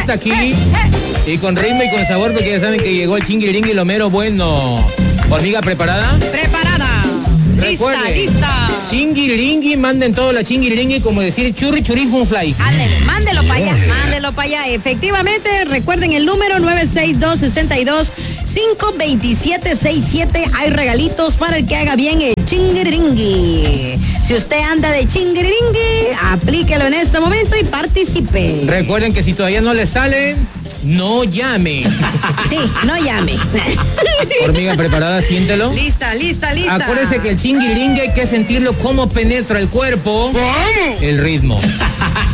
está aquí. Y con ritmo y con sabor, porque ya saben que llegó el chinguiringui, lo mero bueno. ¿Hormiga preparada? Preparada. Recuerde, Lista. Chinguiringui, manden todo la chinguiringui, como decir churri churifun fly. Ándale, mándelo para allá, mándelo para allá. Efectivamente, recuerden el número 962-62-52767. Hay regalitos para el que haga bien el chinguiringui. Si usted anda de chinguiringui, aplíquelo en este momento y participe. Recuerden que si todavía no les sale, no llame. Sí, no llame. Hormiga preparada, siéntelo. Lista. Acuérdese que el chinguiringue hay que sentirlo como penetra el cuerpo. El ritmo.